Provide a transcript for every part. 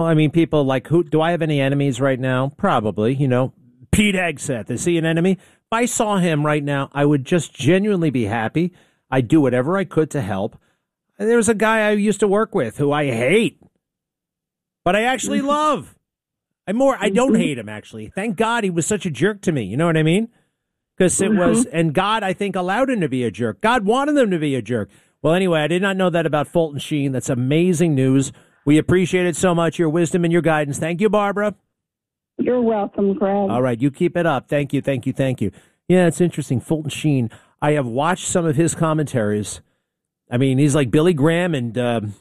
I mean, people like, who do I have any enemies right now? Probably, Pete Hegseth. Is he an enemy? If I saw him right now, I would just genuinely be happy. I'd do whatever I could to help. There's a guy I used to work with who I hate, but I actually love. I don't hate him, actually. Thank God he was such a jerk to me. You know what I mean? Because it was, and God, I think, allowed him to be a jerk. God wanted him to be a jerk. Well, anyway, I did not know that about Fulton Sheen. That's amazing news. We appreciate it so much, your wisdom and your guidance. Thank you, Barbara. You're welcome, Greg. All right, you keep it up. Thank you. Yeah, it's interesting. Fulton Sheen. I have watched some of his commentaries. I mean, he's like Billy Graham and Joel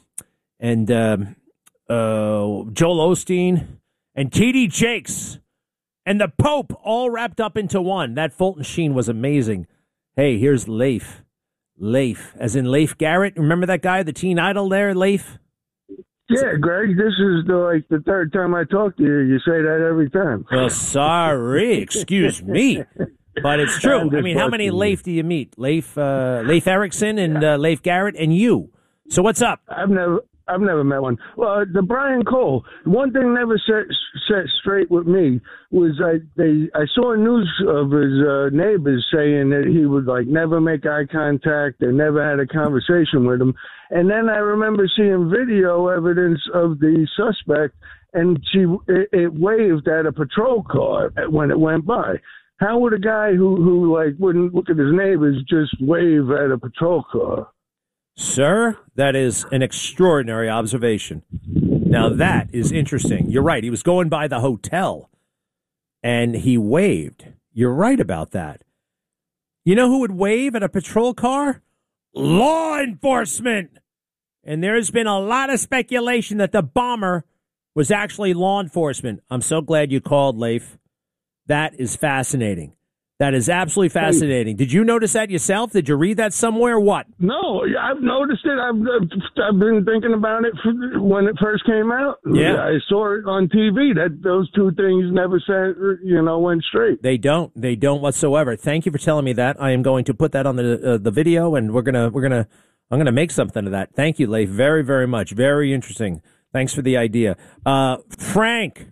Osteen and T.D. Jakes and the Pope all wrapped up into one. That Fulton Sheen was amazing. Hey, here's Leif. Leif, as in Leif Garrett. Remember that guy, the teen idol there, Leif? Yeah, Greg, this is the third time I talk to you. You say that every time. Well, sorry. Excuse me. But it's true. I mean, how many Leif do you meet? Leif Erikson and Leif Garrett and you. So what's up? I've never met one. Well, the Brian Cole. One thing never set straight with me was I saw news of his neighbors saying that he would never make eye contact and never had a conversation with him. And then I remember seeing video evidence of the suspect, and it waved at a patrol car when it went by. How would a guy who wouldn't look at his neighbors just wave at a patrol car? Sir, that is an extraordinary observation. Now, that is interesting. You're right. He was going by the hotel, and he waved. You're right about that. You know who would wave at a patrol car? Law enforcement. And there's been a lot of speculation that the bomber was actually law enforcement. I'm so glad you called, Leif. That is fascinating. That is absolutely fascinating. Did you notice that yourself? Did you read that somewhere? What? No, I've noticed it. I've been thinking about it when it first came out. Yeah, I saw it on TV. That those two things never went straight. They don't whatsoever. Thank you for telling me that. I am going to put that on the video, and I'm gonna make something of that. Thank you, Leif, very, very much. Very interesting. Thanks for the idea, Frank.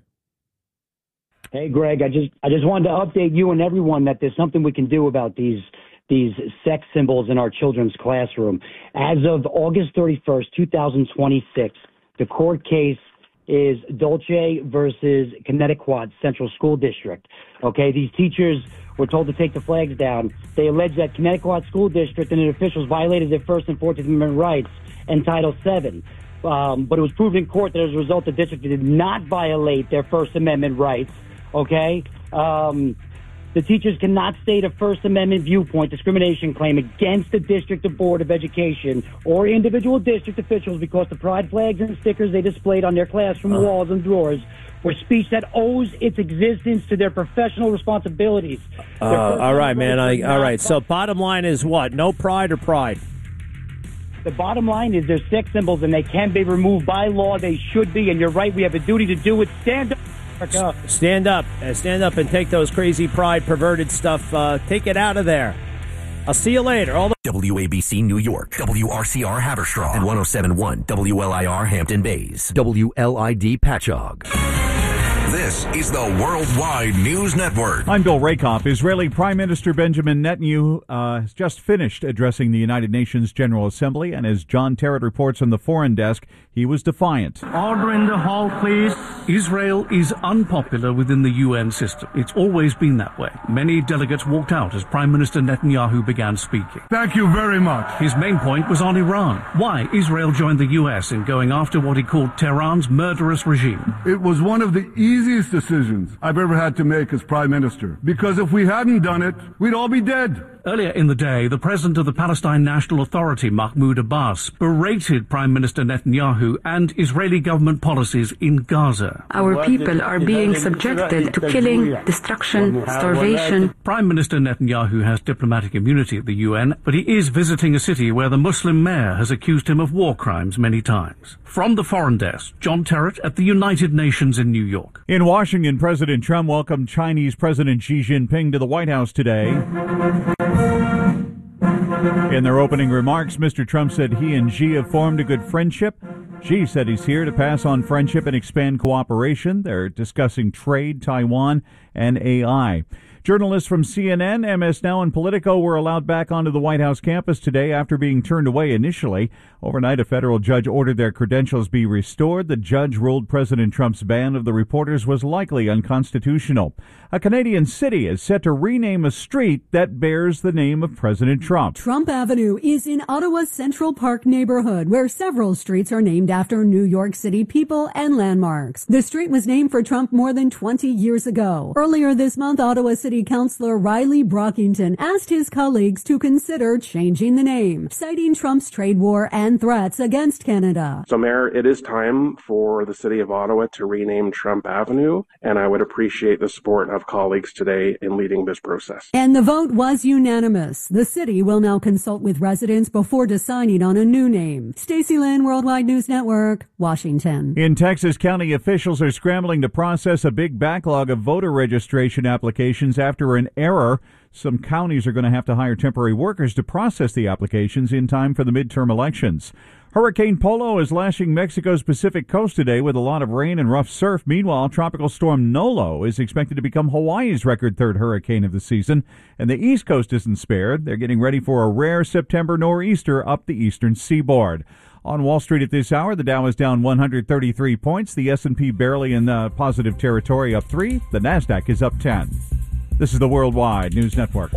Hey, Greg, I just wanted to update you and everyone that there's something we can do about these sex symbols in our children's classroom. As of August 31st, 2026, the court case is Dolce versus Connecticut Central School District. Okay, these teachers were told to take the flags down. They allege that Connecticut School District and its officials violated their First and 14th Amendment rights and Title VII. But it was proven in court that as a result, the district did not violate their First Amendment rights. Okay, the teachers cannot state a First Amendment viewpoint discrimination claim against the district or board of education or individual district officials because the pride flags and stickers they displayed on their classroom walls and drawers were speech that owes its existence to their professional responsibilities. All right, man. All right. So bottom line is what? No pride or pride? The bottom line is they're sex symbols and they can be removed by law. They should be. And you're right. We have a duty to do it. Stand up. Stand up and take those crazy pride perverted stuff, take it out of there. I'll see you later. WABC New York, WRCR Haverstraw, and 107.1 WLIR Hampton Bays, WLID Patchogue. This is the Worldwide News Network. I'm Bill Rakoff. Israeli Prime Minister Benjamin Netanyahu has just finished addressing the United Nations General Assembly, and as John Terrett reports on the Foreign Desk, he was defiant. Order in the hall, please. Israel is unpopular within the UN system. It's always been that way. Many delegates walked out as Prime Minister Netanyahu began speaking. Thank you very much. His main point was on Iran. Why Israel joined the US in going after what he called Tehran's murderous regime. It was one of the easiest decisions I've ever had to make as Prime Minister, because if we hadn't done it, we'd all be dead. Earlier in the day, the president of the Palestine National Authority, Mahmoud Abbas, berated Prime Minister Netanyahu and Israeli government policies in Gaza. Our people are being subjected to killing, destruction, starvation. Prime Minister Netanyahu has diplomatic immunity at the UN, but he is visiting a city where the Muslim mayor has accused him of war crimes many times. From the Foreign Desk, John Terrett at the United Nations in New York. In Washington, President Trump welcomed Chinese President Xi Jinping to the White House today. In their opening remarks, Mr. Trump said he and Xi have formed a good friendship Xi said he's here to pass on friendship and expand cooperation. They're discussing trade, Taiwan, and AI. Journalists from CNN, MS Now, and Politico were allowed back onto the White House campus today after being turned away initially. Overnight, a federal judge ordered their credentials be restored. The judge ruled President Trump's ban of the reporters was likely unconstitutional. A Canadian city is set to rename a street that bears the name of President Trump. Trump Avenue is in Ottawa's Central Park neighborhood, where several streets are named after New York City people and landmarks. The street was named for Trump more than 20 years ago. Earlier this month, Ottawa City Councilor Riley Brockington asked his colleagues to consider changing the name, citing Trump's trade war and threats against Canada. So, Mayor, it is time for the City of Ottawa to rename Trump Avenue, and I would appreciate the support of colleagues today in leading this process. And the vote was unanimous. The city will now consult with residents before deciding on a new name. Stacey Lynn, Worldwide News Network, Washington. In Texas, county officials are scrambling to process a big backlog of voter registration applications after an error. Some counties are going to have to hire temporary workers to process the applications in time for the midterm elections. Hurricane Polo is lashing Mexico's Pacific coast today with a lot of rain and rough surf. Meanwhile, Tropical Storm Nolo is expected to become Hawaii's record third hurricane of the season, and the East Coast isn't spared. They're getting ready for a rare September nor'easter up the eastern seaboard. On Wall Street at this hour, the Dow is down 133 points. The S&P barely in positive territory, up 3. The Nasdaq is up 10. This is the Worldwide News Network.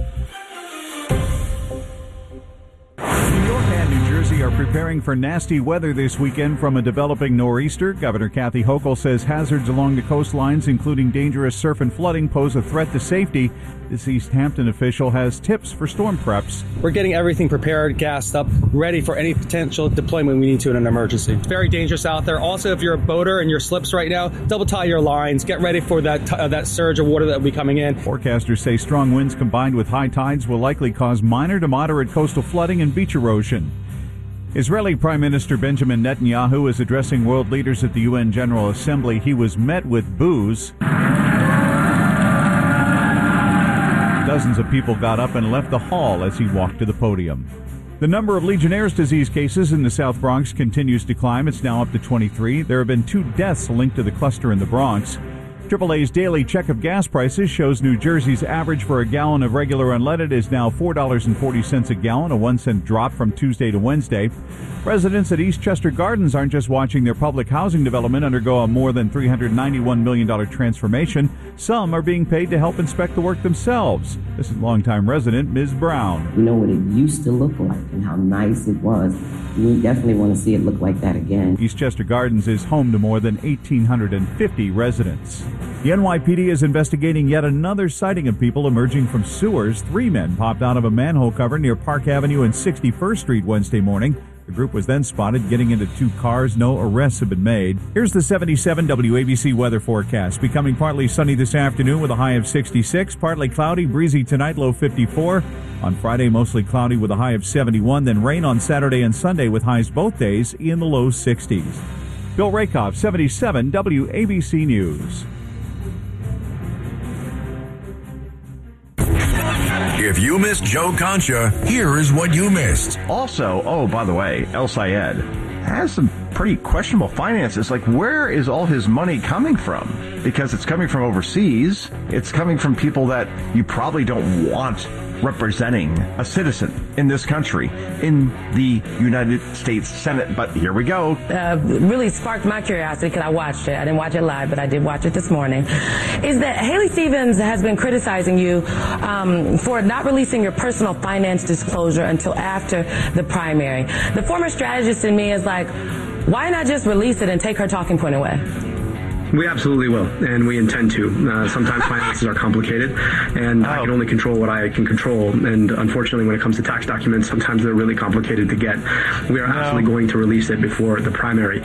New York and New Jersey are preparing for nasty weather this weekend from a developing nor'easter. Governor Kathy Hochul says hazards along the coastlines, including dangerous surf and flooding, pose a threat to safety. This East Hampton official has tips for storm preps. We're getting everything prepared, gassed up, ready for any potential deployment we need to in an emergency. It's very dangerous out there. Also, if you're a boater and you're slips right now, double tie your lines. Get ready for that surge of water that will be coming in. Forecasters say strong winds combined with high tides will likely cause minor to moderate coastal flooding and beach erosion. Israeli Prime Minister Benjamin Netanyahu is addressing world leaders at the UN General Assembly. He was met with boos. Dozens of people got up and left the hall as he walked to the podium. The number of Legionnaire's disease cases in the South Bronx continues to climb. It's now up to 23. There have been 2 deaths linked to the cluster in the Bronx. AAA's daily check of gas prices shows New Jersey's average for a gallon of regular unleaded is now $4.40 a gallon, a 1-cent drop from Tuesday to Wednesday. Residents at Eastchester Gardens aren't just watching their public housing development undergo a more than $391 million transformation. Some are being paid to help inspect the work themselves. This is longtime resident Ms. Brown. You know what it used to look like and how nice it was. We definitely want to see it look like that again. Eastchester Gardens is home to more than 1,850 residents. The NYPD is investigating yet another sighting of people emerging from sewers. 3 men popped out of a manhole cover near Park Avenue and 61st Street Wednesday morning. The group was then spotted getting into 2 cars. No arrests have been made. Here's the 77 WABC weather forecast. Becoming partly sunny this afternoon with a high of 66. Partly cloudy, breezy tonight, low 54. On Friday, mostly cloudy with a high of 71. Then rain on Saturday and Sunday with highs both days in the low 60s. Bill Rakoff, 77 WABC News. If you missed Joe Concha, here is what you missed. Also, by the way, El Sayed has some pretty questionable finances. Like, where is all his money coming from? Because it's coming from overseas. It's coming from people that you probably don't want representing a citizen in this country, in the United States Senate. But here we go. Really sparked my curiosity because I watched it. I didn't watch it live, but I did watch it this morning. Is that Haley Stevens has been criticizing you for not releasing your personal finance disclosure until after the primary. The former strategist in me is like, why not just release it and take her talking point away? We absolutely will, and we intend to. Sometimes finances are complicated, and I can only control what I can control. And unfortunately, when it comes to tax documents, sometimes they're really complicated to get. We are absolutely going to release it before the primary.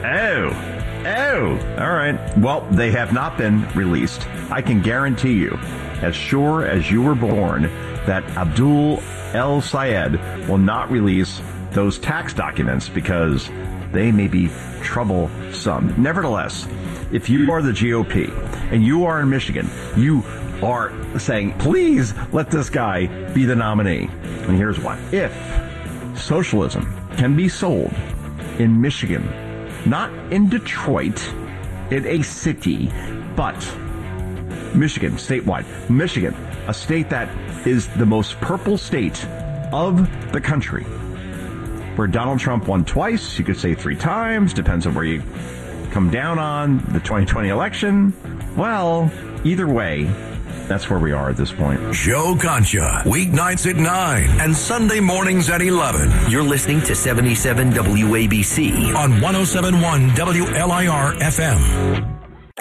All right. Well, they have not been released. I can guarantee you, as sure as you were born, that Abdul El Sayed will not release those tax documents because they may be troublesome. Nevertheless, if you are the GOP and you are in Michigan, you are saying, please let this guy be the nominee. And here's why. If socialism can be sold in Michigan not in Detroit, in a city, but Michigan, statewide. Michigan, a state that is the most purple state of the country, where Donald Trump won twice. You could say 3 times, depends on where you come down on the 2020 election. Well, either way, that's where we are at this point. Joe Concha, weeknights at 9 and Sunday mornings at 11. You're listening to 77 WABC on 107.1 WLIR FM.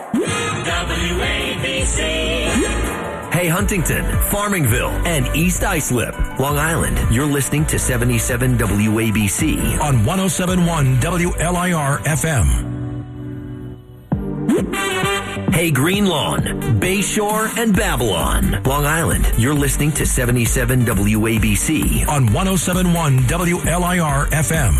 WABC. Hey, Huntington, Farmingville, and East Islip, Long Island. You're listening to 77 WABC on 107.1 WLIR FM. Hey, Green Lawn, Bayshore, and Babylon, Long Island. You're listening to 77 WABC on 107.1 WLIR FM.